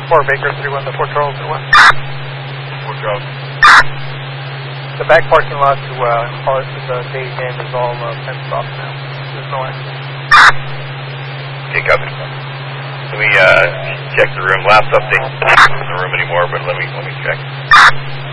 4 Baker 31 to Fort Charles 1. Fort Charles. The back parking lot to the Day's Inn is all fenced off now. There's no access. Okay, copy. Let me check the room. Last update. Not in the room anymore, but let me check.